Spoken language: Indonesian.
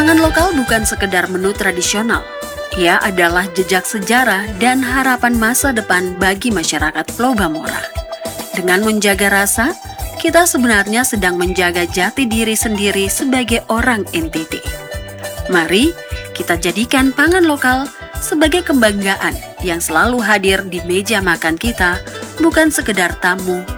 Pangan lokal bukan sekedar menu tradisional. Ia adalah jejak sejarah dan harapan masa depan bagi masyarakat Pulau Bamora. Dengan menjaga rasa, kita sebenarnya sedang menjaga jati diri sendiri sebagai orang NTT. Mari kita jadikan pangan lokal sebagai kebanggaan yang selalu hadir di meja makan kita, bukan sekedar tamu